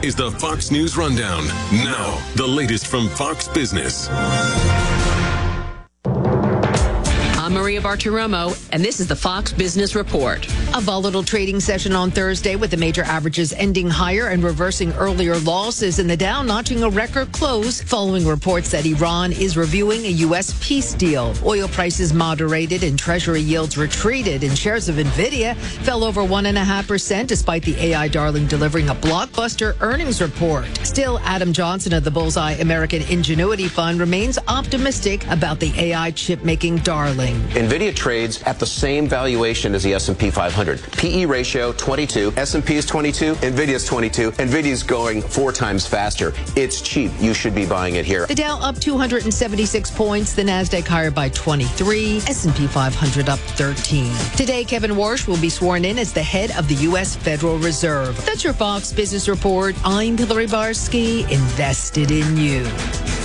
is the Fox News Rundown. Now, the latest from Fox Business. I'm Maria Bartiromo, and this is the Fox Business Report. A volatile trading session on Thursday with the major averages ending higher and reversing earlier losses, and the Dow notching a record close following reports that Iran is reviewing a U.S. peace deal. Oil prices moderated and Treasury yields retreated, and shares of NVIDIA fell over 1.5% despite the AI darling delivering a blockbuster earnings report. Still, Adam Johnson of the Bullseye American Ingenuity Fund remains optimistic about the AI chip-making darling. NVIDIA trades at the same valuation as the S&P 500. PE ratio 22, S&P is 22, NVIDIA is 22. NVIDIA is going 4 times faster. It's cheap. You should be buying it here. The Dow up 276 points, the Nasdaq higher by 23, S&P 500 up 13. Today, Kevin Warsh will be sworn in as the head of the U.S. Federal Reserve. That's your Fox Business Report. I'm Hillary Barsky, invested in you.